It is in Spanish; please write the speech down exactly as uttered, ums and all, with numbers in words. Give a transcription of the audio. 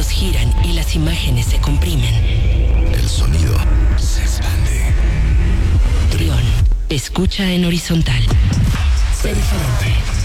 elementos giran y las imágenes se comprimen. El sonido se expande. Trión, escucha en horizontal. Sé diferente.